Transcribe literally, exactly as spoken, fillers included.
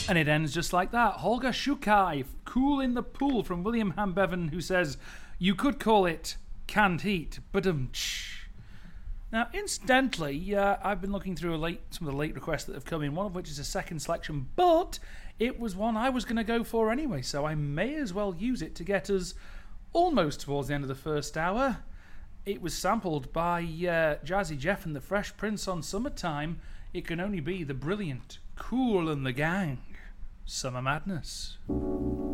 And it ends just like that. Holger Shukai, Cool in the Pool, from William Hambevan, who says, you could call it Canned Heat, but um. Now, incidentally, uh, I've been looking through a late, some of the late requests that have come in, one of which is a second selection, but it was one I was going to go for anyway, so I may as well use it to get us almost towards the end of the first hour. It was sampled by uh, Jazzy Jeff and the Fresh Prince on Summertime. It can only be the brilliant Kool and the Gang. Summer Madness.